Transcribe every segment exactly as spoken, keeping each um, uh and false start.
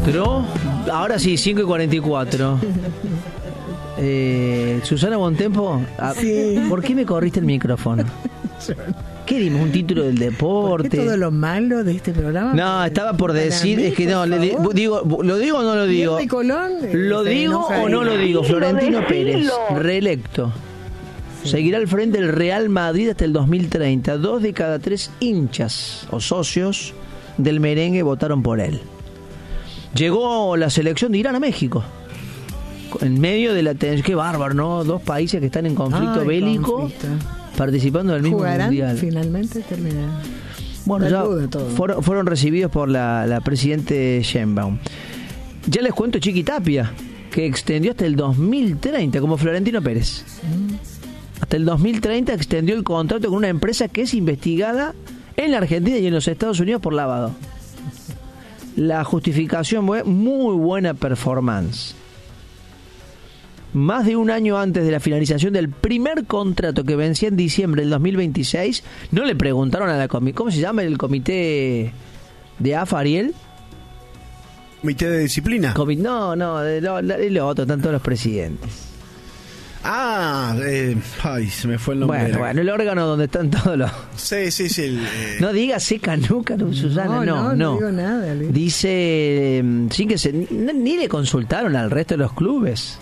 cuatro. Ahora sí, cinco y cuarenta y cuatro. Eh, Susana Bontempo, sí. ¿Por qué me corriste el micrófono? ¿Qué dimos? ¿Un título del deporte? ¿Por qué todo lo malo de este programa? No, estaba por decir, es que no, le, digo, ¿lo digo o no lo digo? Colón, ¿Lo digo o no lo digo? Florentino Pérez, reelecto. Sí. Seguirá al frente del Real Madrid hasta el dos mil treinta. Dos de cada tres hinchas o socios del merengue votaron por él. Llegó la selección de Irán a México. En medio de la tensión, qué bárbaro, ¿no? Dos países que están en conflicto Ay, bélico, conflicto. participando del mismo ¿Jugarán? mundial. Finalmente terminarán. Bueno, ya fueron, fueron recibidos por la, la presidente Sheinbaum. Ya les cuento Chiqui Tapia, que extendió hasta el dos mil treinta, como Florentino Pérez. Mm. Hasta el dos mil treinta extendió el contrato con una empresa que es investigada en la Argentina y en los Estados Unidos por lavado. La justificación fue muy buena performance. Más de un año antes de la finalización del primer contrato que vencía en diciembre del dos mil veintiséis, no le preguntaron a la comité, ¿cómo se llama el comité de A F A, Ariel? ¿Comité de disciplina? Comi- no, no, de lo, de lo otro, están todos los presidentes. Ah, eh, ay, se me fue el nombre. Bueno, bueno, el órgano donde están todos los... Sí, sí, sí. El, eh... No digas Canuca, no, Susana, no, no. No, no digo nada. Luis. Dice, sí que se, ni, ni le consultaron al resto de los clubes.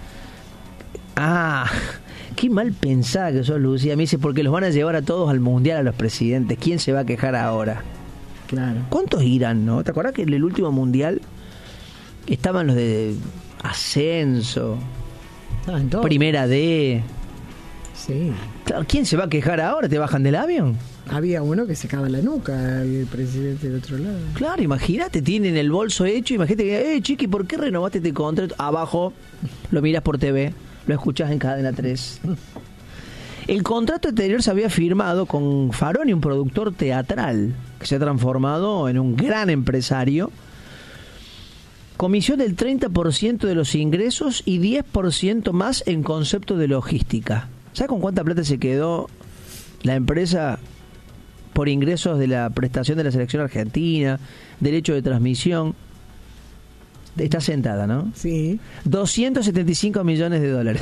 Ah, qué mal pensada que sos, Lucía. Me dice, porque los van a llevar a todos al mundial a los presidentes. ¿Quién se va a quejar ahora? Claro. ¿Cuántos irán, no? ¿Te acuerdas que en el último mundial estaban los de ascenso? Primera D. Sí. Claro, ¿quién se va a quejar ahora? ¿Te bajan del avión? Había uno que secaba la nuca, el presidente del otro lado. Claro, imagínate, tienen el bolso hecho. Imagínate que, eh, chiqui, ¿por qué renovaste este contrato? Abajo, lo miras por T V, lo escuchás en Cadena tres. El contrato anterior se había firmado con Faroni, un productor teatral, que se ha transformado en un gran empresario. Comisión del treinta por ciento de los ingresos y diez por ciento más en concepto de logística. ¿Sabes con cuánta plata se quedó la empresa por ingresos de la prestación de la selección argentina, derecho de transmisión? Está sentada, ¿no? Sí. doscientos setenta y cinco millones de dólares.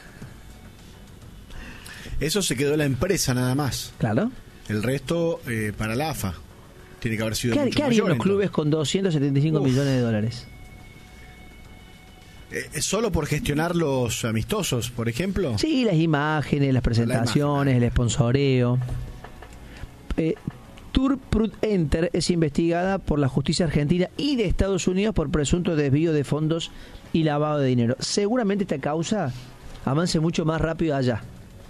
Eso se quedó la empresa nada más. Claro. El resto eh, para la A F A. Tiene que haber sido ¿Qué, mucho ¿qué harían mayor, los clubes con doscientos setenta y cinco millones de dólares? Eh, ¿Solo por gestionar los amistosos, por ejemplo? Sí, las imágenes, las presentaciones, el sponsoreo. Eh, Tour Prud Enter es investigada por la justicia argentina y de Estados Unidos por presunto desvío de fondos y lavado de dinero. Seguramente esta causa avance mucho más rápido allá.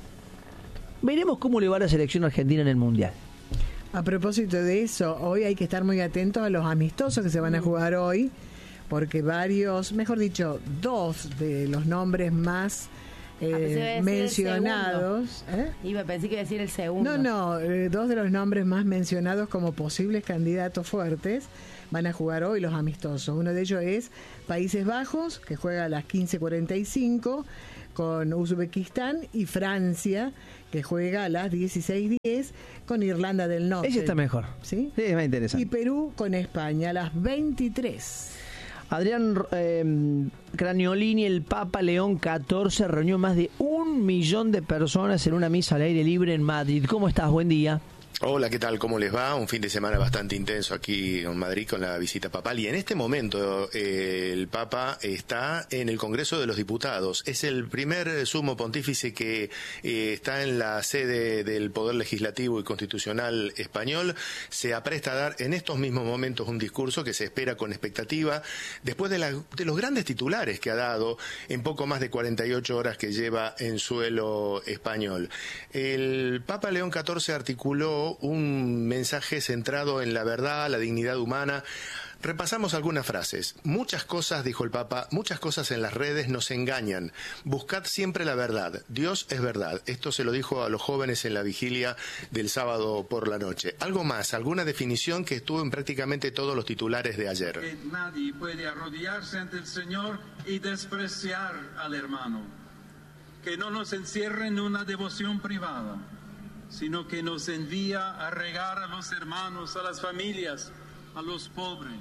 Veremos cómo le va a la selección argentina en el Mundial. A propósito de eso, hoy hay que estar muy atentos a los amistosos que se van a jugar hoy, porque varios, mejor dicho, dos de los nombres más eh, ah, mencionados. ¿Eh? Iba, pensé que iba a decir el segundo. No, no, eh, dos de los nombres más mencionados como posibles candidatos fuertes van a jugar hoy los amistosos. Uno de ellos es Países Bajos, que juega a las quince cuarenta y cinco, con Uzbekistán, y Francia, que juega a las dieciséis diez con Irlanda del Norte. Ese está mejor. ¿Sí? Sí, es más interesante. Y Perú con España a las veintitrés. Adrián eh, Craniolini, el Papa León catorce, reunió más de un millón de personas en una misa al aire libre en Madrid. ¿Cómo estás? Buen día. Hola, ¿qué tal? ¿Cómo les va? Un fin de semana bastante intenso aquí en Madrid con la visita papal. Y en este momento eh, el Papa está en el Congreso de los Diputados. Es el primer sumo pontífice que eh, está en la sede del Poder Legislativo y Constitucional español. Se apresta a dar en estos mismos momentos un discurso que se espera con expectativa después de, la, de los grandes titulares que ha dado en poco más de cuarenta y ocho horas que lleva en suelo español. El Papa León catorce articuló un mensaje centrado en la verdad, la dignidad humana. Repasamos algunas frases. Muchas cosas, dijo el Papa, muchas cosas en las redes nos engañan. Buscad siempre la verdad. Dios es verdad. Esto se lo dijo a los jóvenes en la vigilia del sábado por la noche. Algo más, alguna definición que estuvo en prácticamente todos los titulares de ayer. Que nadie puede arrodillarse ante el Señor y despreciar al hermano. Que no nos encierre en una devoción privada, sino que nos envía a regar a los hermanos, a las familias, a los pobres,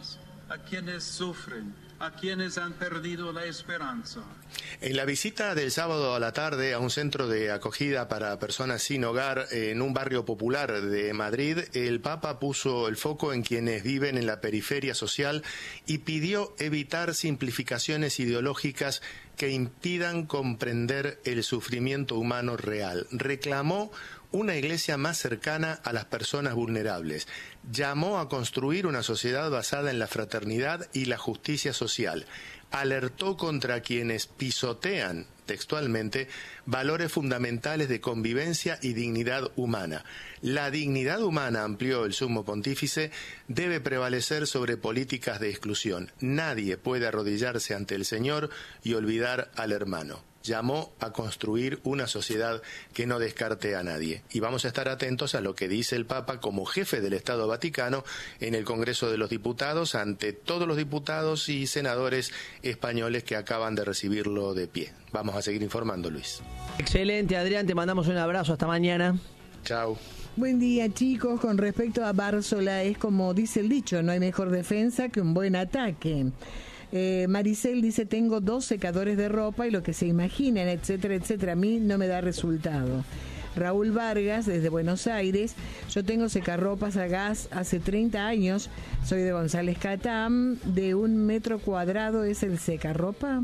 a quienes sufren, a quienes han perdido la esperanza. En la visita del sábado a la tarde a un centro de acogida para personas sin hogar en un barrio popular de Madrid, el Papa puso el foco en quienes viven en la periferia social y pidió evitar simplificaciones ideológicas que impidan comprender el sufrimiento humano real. Reclamó una iglesia más cercana a las personas vulnerables. Llamó a construir una sociedad basada en la fraternidad y la justicia social. Alertó contra quienes pisotean, textualmente, valores fundamentales de convivencia y dignidad humana. La dignidad humana, amplió el sumo pontífice, debe prevalecer sobre políticas de exclusión. Nadie puede arrodillarse ante el Señor y olvidar al hermano. Llamó a construir una sociedad que no descarte a nadie. Y vamos a estar atentos a lo que dice el Papa como jefe del Estado Vaticano en el Congreso de los Diputados ante todos los diputados y senadores españoles que acaban de recibirlo de pie. Vamos a seguir informando, Luis. Excelente, Adrián, te mandamos un abrazo, hasta mañana. Chao. Buen día, chicos. Con respecto a Bárzola, es como dice el dicho, no hay mejor defensa que un buen ataque. Eh, Maricel dice, tengo dos secadores de ropa y lo que se imaginen, etcétera, etcétera, a mí no me da resultado. Raúl Vargas, desde Buenos Aires, yo tengo secarropas a gas hace treinta años, soy de González Catam, de un metro cuadrado es el secarropa.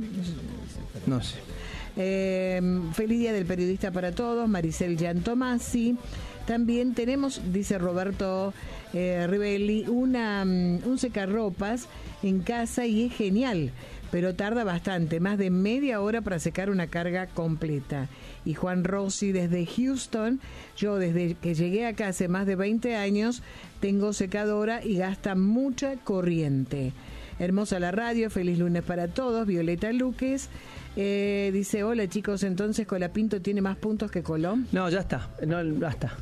No sé. Eh, feliz día del periodista para todos, Maricel Giantomasi. También tenemos, dice Roberto eh, Rivelli, una, un secarropas en casa y es genial, pero tarda bastante, más de media hora para secar una carga completa. Y Juan Rossi desde Houston, yo desde que llegué acá hace más de veinte años tengo secadora y gasta mucha corriente. Hermosa la radio, feliz lunes para todos. Violeta Luques eh, dice, hola chicos, entonces Colapinto tiene más puntos que Colón. No, ya está, no, ya está.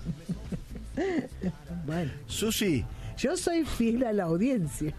Bueno, Susi, yo soy fiel a la audiencia.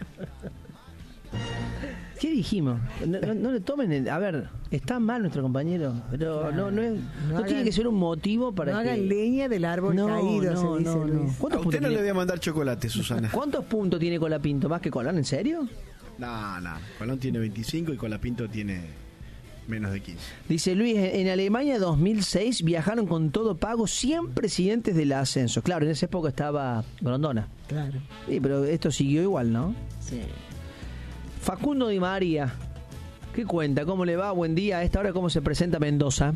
¿Qué dijimos? No, no, no le tomen el, a ver, está mal nuestro compañero, pero Claro. no no, es, No no hagan- tiene que ser un motivo para No que hagan leña del árbol No, caído, no, se dice no, no. Luis. a ¿Cuántos usted puntos no le tiene? voy a mandar chocolate, Susana. ¿Cuántos puntos tiene Colapinto? ¿Más que Colón? ¿En serio? No, no. Colón tiene veinticinco y Colapinto tiene menos de quince. Dice Luis, en Alemania dos mil seis viajaron con todo pago cien presidentes del ascenso. Claro, en esa época estaba Grondona. Claro. Sí, pero esto siguió igual, ¿no? Sí. Facundo Di María, ¿qué cuenta? ¿Cómo le va? Buen día. A esta hora, ¿cómo se presenta Mendoza?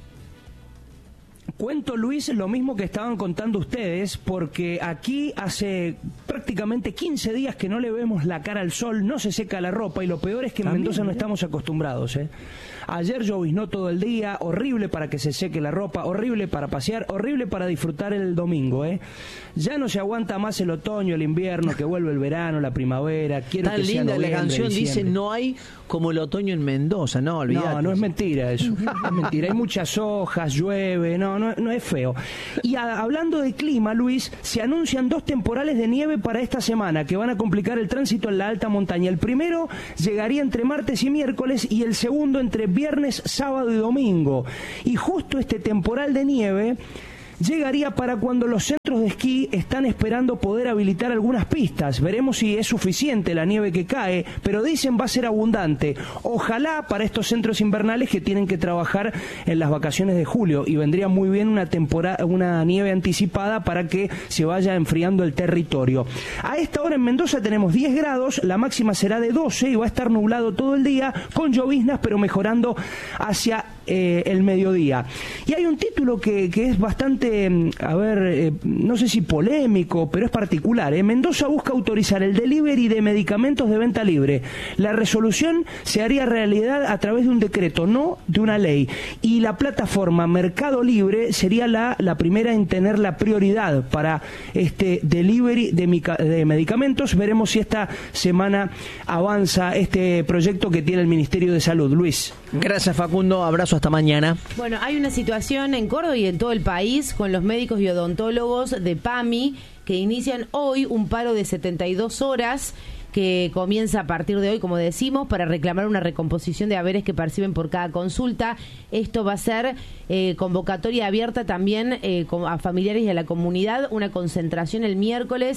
Cuento, Luis, lo mismo que estaban contando ustedes, porque aquí hace prácticamente quince días que no le vemos la cara al sol, no se seca la ropa y lo peor es que en También, Mendoza no mirá. estamos acostumbrados. ¿eh? Ayer lloviznó todo el día, horrible para que se seque la ropa, horrible para pasear, horrible para disfrutar el domingo. ¿eh? Ya no se aguanta más el otoño, el invierno, que vuelve el verano, la primavera. Quiero Tan que sea linda la noviembre, canción, dice, diciembre. no hay como el otoño en Mendoza. No, olvídate. No, no es mentira eso. Es mentira. Hay muchas hojas, llueve, no, no, no es feo. Y a- hablando de clima, Luis, se anuncian dos temporales de nieve para esta semana que van a complicar el tránsito en la alta montaña. El primero llegaría entre martes y miércoles y el segundo entre viernes, sábado y domingo. Y justo este temporal de nieve llegaría para cuando los centros de esquí están esperando poder habilitar algunas pistas. Veremos si es suficiente la nieve que cae, pero dicen va a ser abundante. Ojalá para estos centros invernales que tienen que trabajar en las vacaciones de julio, y vendría muy bien una temporada, una nieve anticipada para que se vaya enfriando el territorio. A esta hora en Mendoza tenemos diez grados, la máxima será de doce y va a estar nublado todo el día con lloviznas, pero mejorando hacia eh, el mediodía. Y hay un título que, que es bastante, a ver, eh, no sé si polémico, pero es particular. ¿eh? Mendoza busca autorizar el delivery de medicamentos de venta libre. La resolución se haría realidad a través de un decreto, no de una ley. Y la plataforma Mercado Libre sería la, la primera en tener la prioridad para este delivery de, mica, de medicamentos. Veremos si esta semana avanza este proyecto que tiene el Ministerio de Salud. Luis. Gracias, Facundo. Abrazo, hasta mañana. Bueno, hay una situación en Córdoba y en todo el país con los médicos y odontólogos de PAMI que inician hoy un paro de setenta y dos horas que comienza a partir de hoy, como decimos, para reclamar una recomposición de haberes que perciben por cada consulta. Esto va a ser eh, convocatoria abierta también eh, a familiares y a la comunidad, una concentración el miércoles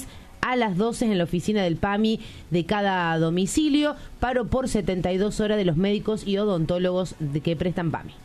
a las doce en la oficina del PAMI de cada domicilio. Paro por setenta y dos horas de los médicos y odontólogos de que prestan PAMI.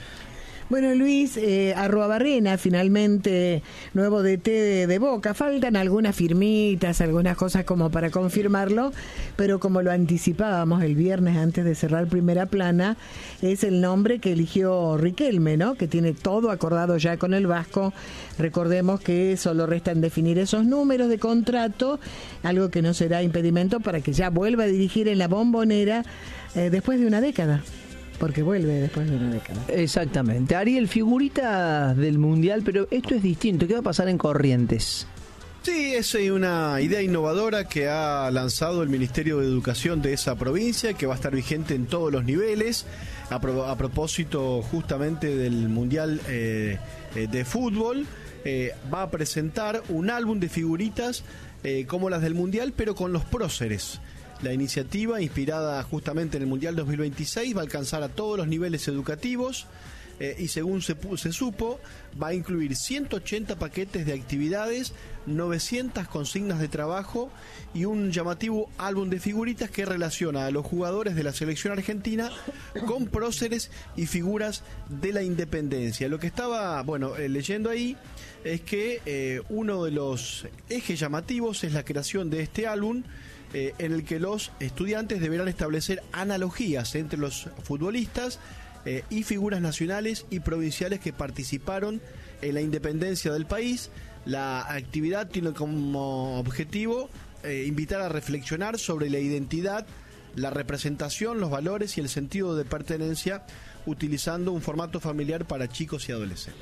Bueno, Luis, eh, Arruabarrena, finalmente nuevo D T de, de Boca. Faltan algunas firmitas, algunas cosas como para confirmarlo, pero como lo anticipábamos el viernes antes de cerrar Primera Plana, es el nombre que eligió Riquelme, ¿no? Que tiene todo acordado ya con el Vasco. Recordemos que solo restan definir esos números de contrato, algo que no será impedimento para que ya vuelva a dirigir en la Bombonera eh, después de una década. Porque vuelve después de una década. Exactamente. Ariel, figurita del Mundial, pero esto es distinto. ¿Qué va a pasar en Corrientes? Sí, es una idea innovadora que ha lanzado el Ministerio de Educación de esa provincia, que va a estar vigente en todos los niveles, a, pro, a propósito justamente del Mundial eh, eh, de Fútbol. Eh, va a presentar un álbum de figuritas eh, como las del Mundial, pero con los próceres. La iniciativa, inspirada justamente en el Mundial dos mil veintiséis, va a alcanzar a todos los niveles educativos eh, y según se, se supo, va a incluir ciento ochenta paquetes de actividades, novecientas consignas de trabajo y un llamativo álbum de figuritas que relaciona a los jugadores de la selección argentina con próceres y figuras de la independencia. Lo que estaba, bueno, eh, leyendo ahí es que eh, uno de los ejes llamativos es la creación de este álbum, Eh, en el que los estudiantes deberán establecer analogías entre los futbolistas eh, y figuras nacionales y provinciales que participaron en la independencia del país. La actividad tiene como objetivo eh, invitar a reflexionar sobre la identidad, la representación, los valores y el sentido de pertenencia, utilizando un formato familiar para chicos y adolescentes.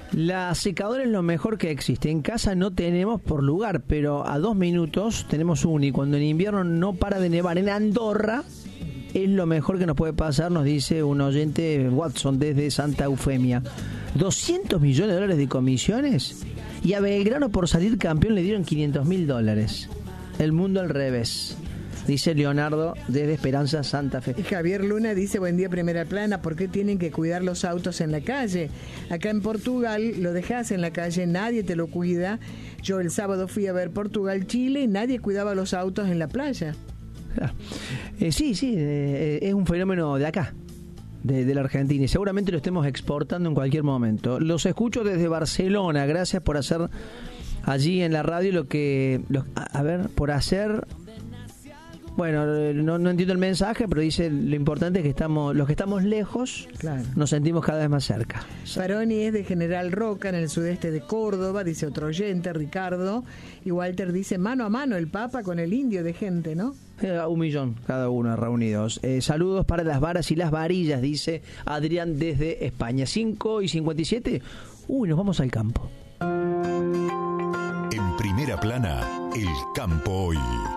La secadora es lo mejor que existe. En casa no tenemos por lugar, pero a dos minutos tenemos uno. Y cuando en invierno no para de nevar en Andorra, es lo mejor que nos puede pasar, nos dice un oyente Watson desde Santa Eufemia. doscientos millones de dólares de comisiones, y a Belgrano por salir campeón le dieron quinientos mil dólares. El mundo al revés, dice Leonardo desde Esperanza, Santa Fe. Y Javier Luna dice, buen día Primera Plana, ¿por qué tienen que cuidar los autos en la calle? Acá en Portugal lo dejás en la calle, nadie te lo cuida. Yo el sábado fui a ver Portugal-Chile y nadie cuidaba los autos en la playa. Eh, sí, sí, eh, es un fenómeno de acá, de, de la Argentina, y seguramente lo estemos exportando en cualquier momento. Los escucho desde Barcelona, gracias por hacer allí en la radio lo que... Lo, a, a ver, por hacer... Bueno, no, no entiendo el mensaje, pero dice lo importante es que estamos, los que estamos lejos, claro, nos sentimos cada vez más cerca. Faroni es de General Roca, en el sudeste de Córdoba, dice otro oyente, Ricardo. Y Walter dice, mano a mano el Papa con el indio de gente, ¿no? Eh, un millón cada uno reunidos. Eh, saludos para las varas y las varillas, dice Adrián desde España. cinco y cincuenta y siete. Uy, nos vamos al campo. En Primera Plana, el campo hoy.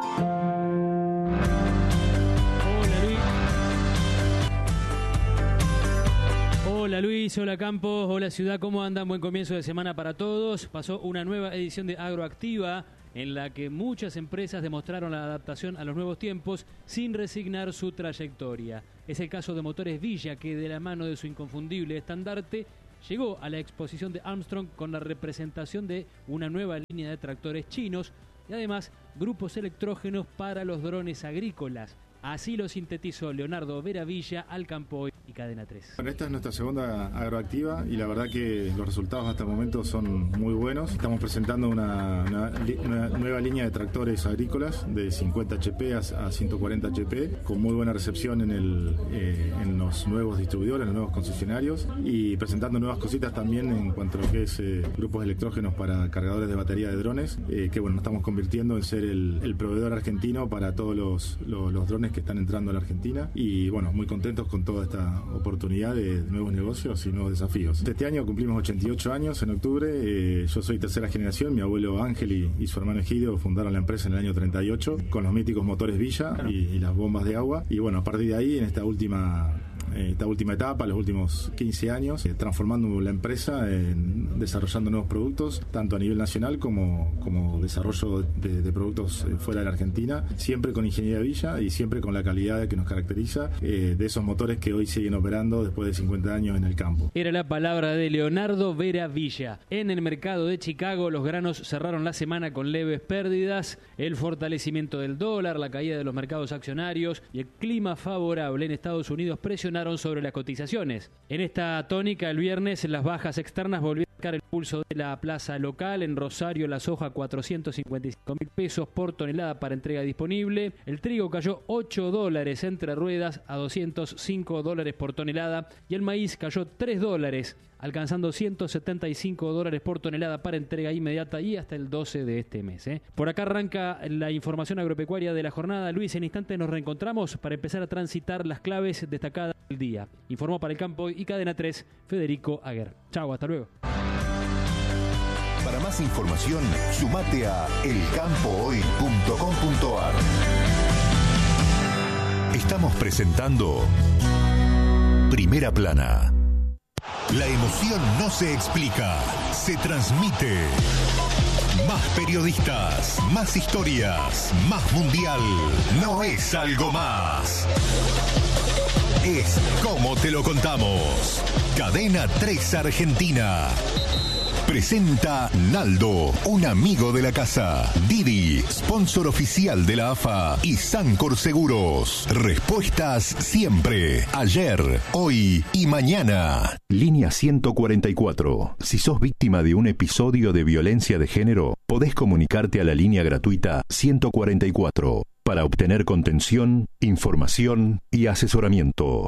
Hola Luis, hola Campos, hola ciudad, ¿cómo andan? Buen comienzo de semana para todos. Pasó una nueva edición de Agroactiva en la que muchas empresas demostraron la adaptación a los nuevos tiempos sin resignar su trayectoria. Es el caso de Motores Villa, que de la mano de su inconfundible estandarte llegó a la exposición de Armstrong con la representación de una nueva línea de tractores chinos y además grupos electrógenos para los drones agrícolas. Así lo sintetizó Leonardo Veravilla al Campo y Cadena tres. Bueno, esta es nuestra segunda agroactiva y la verdad que los resultados hasta el momento son muy buenos. Estamos presentando una, una, una nueva línea de tractores agrícolas de cincuenta H P a ciento cuarenta H P con muy buena recepción en, el, eh, en los nuevos distribuidores, en los nuevos concesionarios, y presentando nuevas cositas también en cuanto a lo que es eh, grupos electrógenos para cargadores de batería de drones, eh, que bueno, nos estamos convirtiendo en ser el, el proveedor argentino para todos los, los, los drones que están entrando a la Argentina, y bueno, muy contentos con toda esta oportunidad de nuevos negocios y nuevos desafíos. Este año cumplimos ochenta y ocho años en octubre. Eh, yo soy tercera generación, mi abuelo Ángel y, y su hermano Egidio fundaron la empresa en el año treinta y ocho con los míticos motores Villa y, y las bombas de agua, y bueno, a partir de ahí en esta última eh, esta última etapa, los últimos quince años, eh, transformando la empresa, en, desarrollando nuevos productos, tanto a nivel nacional como, como desarrollo de, de productos eh, fuera de la Argentina, siempre con Ingeniería Villa y siempre con la calidad que nos caracteriza, eh, de esos motores que hoy siguen operando después de cincuenta años en el campo. Era la palabra de Leonardo Vera Villa. En el mercado de Chicago, los granos cerraron la semana con leves pérdidas. El fortalecimiento del dólar, la caída de los mercados accionarios y el clima favorable en Estados Unidos presionaron sobre las cotizaciones. En esta tónica, el viernes, las bajas externas volvieron a marcar el pulso de la plaza local. En Rosario, la soja cuatrocientos cincuenta y cinco mil pesos por tonelada para entrega disponible. El trigo cayó ocho dólares entre ruedas a doscientos cinco dólares por tonelada y el maíz cayó tres dólares, alcanzando ciento setenta y cinco dólares por tonelada para entrega inmediata y hasta el doce de este mes. ¿eh? Por acá arranca la información agropecuaria de la jornada. Luis, en instantes nos reencontramos para empezar a transitar las claves destacadas del día. Informó para El Campo y Cadena tres, Federico Aguer. Chau, hasta luego. Para más información, sumate a el campo hoy punto com punto a r. Estamos presentando Primera Plana. La emoción no se explica, se transmite. Más periodistas, más historias, más mundial. No es algo más. Es como te lo contamos. Cadena tres Argentina. Presenta Naldo, un amigo de la casa. Didi, sponsor oficial de la A F A. Y Sancor Seguros. Respuestas siempre. Ayer, hoy y mañana. Línea ciento cuarenta y cuatro. Si sos víctima de un episodio de violencia de género, podés comunicarte a la línea gratuita ciento cuarenta y cuatro para obtener contención, información y asesoramiento.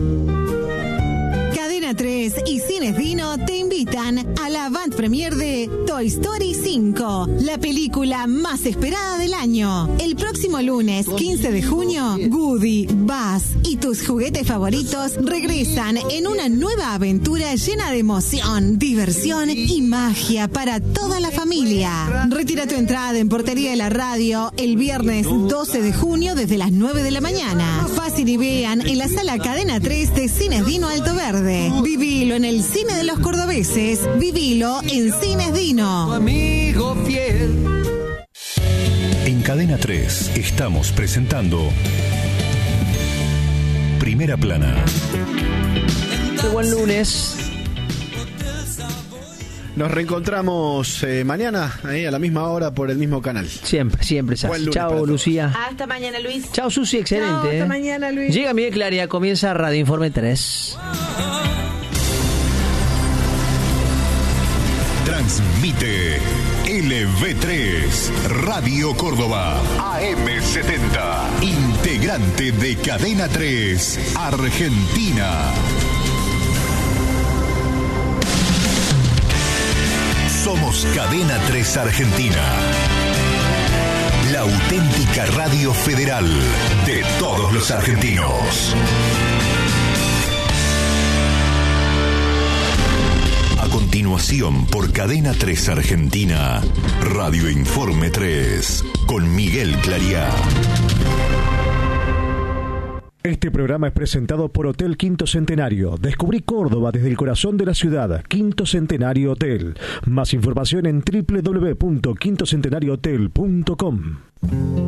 tres y Cines Dino te invitan a la avant premiere de Toy Story cinco, la película más esperada del año. El próximo lunes, quince de junio, Woody, Buzz y tus juguetes favoritos regresan en una nueva aventura llena de emoción, diversión y magia para toda la familia. Retira tu entrada en Portería de la Radio el viernes doce de junio desde las nueve de la mañana. Pasen y vean en la sala Cadena tres de Cines Dino Alto Verde. Vivilo en el cine de los cordobeses. Vivilo en Cines Dino. En Cadena tres estamos presentando Primera Plana. Qué buen lunes. Nos reencontramos eh, mañana eh, a la misma hora por el mismo canal. Siempre, siempre. Chao, Lucía. Hasta mañana, Luis. Chao, Susi, excelente. Chao, hasta eh. mañana, Luis. Llega Miguel Claria, comienza Radio Informe tres. Transmite L V tres, Radio Córdoba, A M setenta, integrante de Cadena tres, Argentina. Somos Cadena tres Argentina, la auténtica radio federal de todos los argentinos. A continuación, por Cadena tres Argentina, Radio Informe tres, con Miguel Clariá. Este programa es presentado por Hotel Quinto Centenario. Descubrí Córdoba desde el corazón de la ciudad. Quinto Centenario Hotel. Más información en doble u doble u doble u punto quinto centenario hotel punto com.